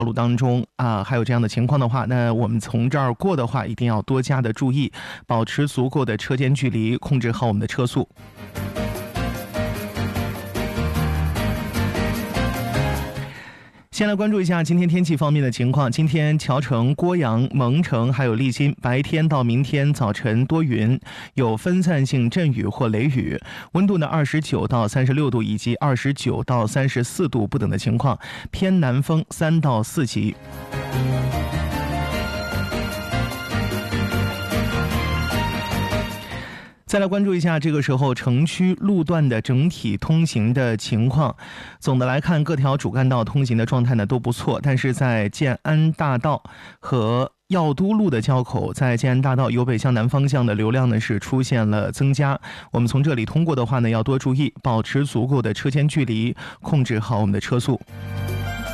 路当中还有这样的情况的话，那我们从这儿过的话，一定要多加的注意，保持足够的车间距离，控制好我们的车速。先来关注一下今天天气方面的情况。今天谯城、郭阳、蒙城还有利津白天到明天早晨多云，有分散性阵雨或雷雨，温度呢29到36度以及29到34度不等的情况，偏南风3到4级。再来关注一下这个时候城区路段的整体通行的情况。总的来看，各条主干道通行的状态呢都不错，但是在建安大道和药都路的交口，在建安大道由北向南方向的流量呢是出现了增加。我们从这里通过的话呢，要多注意，保持足够的车间距离，控制好我们的车速。